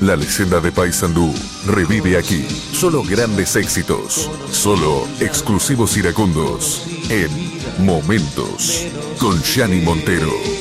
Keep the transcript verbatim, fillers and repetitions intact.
La leyenda de Paysandú revive aquí. Solo grandes éxitos. Solo exclusivos iracundos. En Momentos. Con Gianni Montero.